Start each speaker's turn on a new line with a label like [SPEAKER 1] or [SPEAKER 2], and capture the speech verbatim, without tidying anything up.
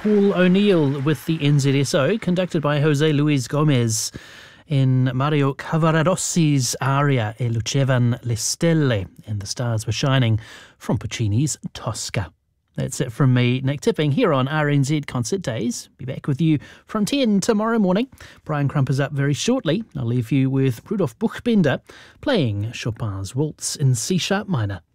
[SPEAKER 1] Paul O'Neill with the N Z S O, conducted by Jose Luis Gomez in Mario Cavararossi's aria E lucevano le stelle, and the stars were shining, from Puccini's Tosca. That's it from me, Nick Tipping, here on R N Z Concert Days. Be back with you from ten tomorrow morning. Brian Crump is up very shortly. I'll leave you with Rudolf Buchbinder playing Chopin's Waltz in C-sharp minor.